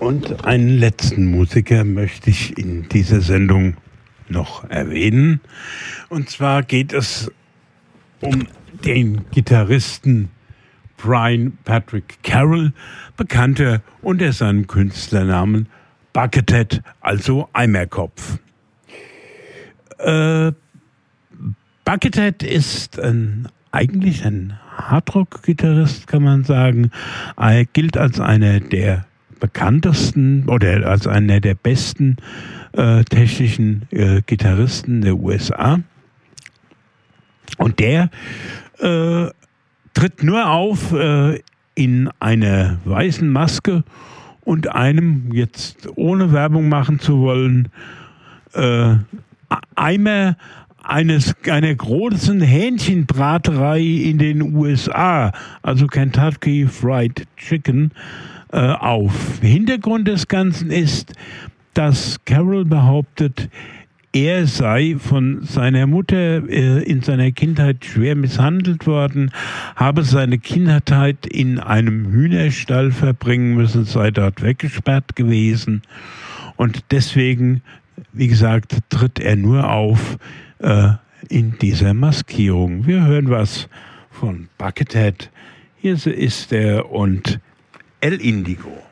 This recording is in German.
Und einen letzten Musiker möchte ich in dieser Sendung noch erwähnen. Und zwar geht es um den Gitarristen Brian Patrick Carroll, bekannter unter seinem Künstlernamen Buckethead, also Eimerkopf. Buckethead ist eigentlich ein Hardrock-Gitarrist, kann man sagen. Er gilt als einer der bekanntesten oder als einer der besten technischen Gitarristen der USA. Und der tritt nur auf in einer weißen Maske und einem, jetzt ohne Werbung machen zu wollen, Eimer einer großen Hähnchenbraterei in den USA, also Kentucky Fried Chicken, auf. Hintergrund des Ganzen ist, dass Carroll behauptet, er sei von seiner Mutter in seiner Kindheit schwer misshandelt worden, habe seine Kindheit in einem Hühnerstall verbringen müssen, sei dort weggesperrt gewesen und deswegen, wie gesagt, tritt er nur auf in dieser Maskierung. Wir hören was von Buckethead. Hier ist er und El Indigo.